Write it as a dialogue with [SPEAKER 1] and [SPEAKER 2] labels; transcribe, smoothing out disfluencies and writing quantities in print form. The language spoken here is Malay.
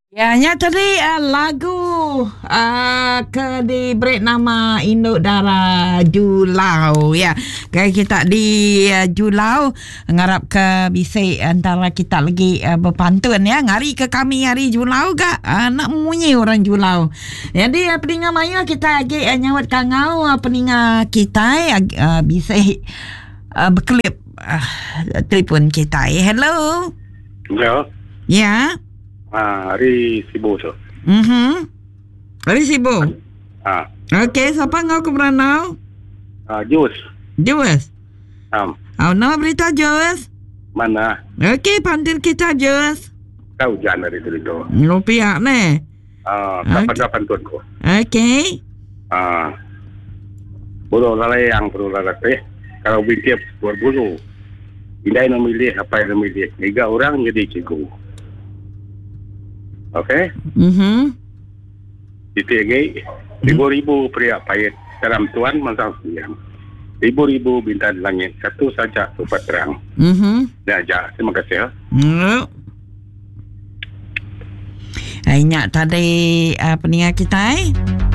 [SPEAKER 1] Ya, tadi lagu ke diberi nama Induk Dara Julau. Ya, kaya kita di Julau ngarap ke bisik antara kita lagi berpantun ya. Ngari ke kami hari Julau gak? Nak munyi orang Julau. Jadi peninga maya kita lagi nyawat kangau peninga kita bisik berkelip telefon kita. Hello.
[SPEAKER 2] Ya.
[SPEAKER 1] Ya.
[SPEAKER 2] Hari sibuk tu.
[SPEAKER 1] Hari sibuk. Okey, siapa ngau ke beranau?
[SPEAKER 2] Jus.
[SPEAKER 1] Nama berita Jus.
[SPEAKER 2] Mana?
[SPEAKER 1] Okey, pantil kita Jus.
[SPEAKER 2] Kau jangan dari itu.
[SPEAKER 1] Pihak ni.
[SPEAKER 2] Kapan-kapan tuan ko.
[SPEAKER 1] Okey.
[SPEAKER 2] Bulu lalai yang perlu lalai. Kalau bintiap berbulu. Indai memilih apa yang memilih. 3 orang jadi cikgu. Okey? Itu lagi. 1000 pria payet dalam tuan masa siang. 1000 bintang langit. Satu saja tupat terang. Aja. Terima kasih ya.
[SPEAKER 1] Ingat tadi peningat kita